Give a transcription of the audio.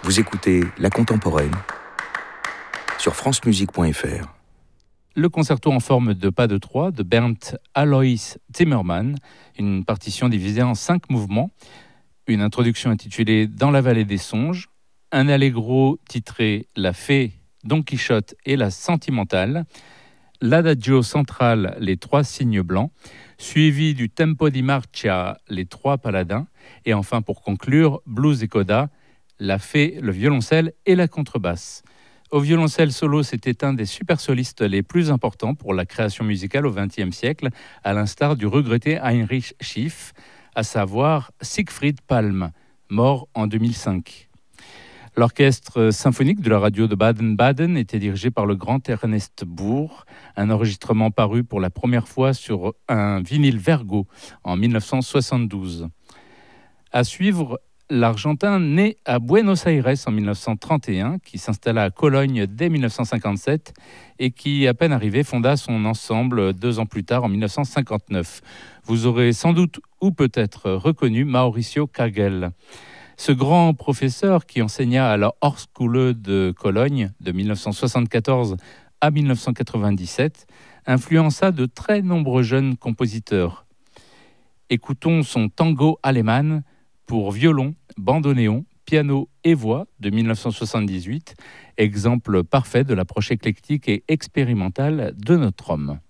Vous écoutez La Contemporaine sur francemusique.fr. Le concerto en forme de pas de trois de Bernd Alois Zimmermann, une partition divisée en 5 mouvements, une introduction intitulée Dans la vallée des songes, un allegro titré La fée, Don Quichotte et la sentimentale, l'adagio central Les 3 cygnes blancs, suivi du tempo di marcia Les 3 paladins, et enfin pour conclure, blues et coda, La fée, le violoncelle et la contrebasse. Au violoncelle solo, c'était un des super solistes les plus importants pour la création musicale au XXe siècle, à l'instar du regretté Heinrich Schiff, à savoir Siegfried Palm, mort en 2005. L'orchestre symphonique de la radio de Baden-Baden était dirigé par le grand Ernest Bourg, un enregistrement paru pour la première fois sur un vinyle Vergo en 1972. À suivre, l'Argentin né à Buenos Aires en 1931, qui s'installa à Cologne dès 1957 et qui, à peine arrivé, fonda son ensemble 2 ans plus tard, en 1959. Vous aurez sans doute ou peut-être reconnu Mauricio Kagel. Ce grand professeur qui enseigna à la Hochschule de Cologne de 1974 à 1997 influença de très nombreux jeunes compositeurs. Écoutons son tango allemand pour violon, bandoneon, piano et voix de 1978, exemple parfait de l'approche éclectique et expérimentale de notre homme.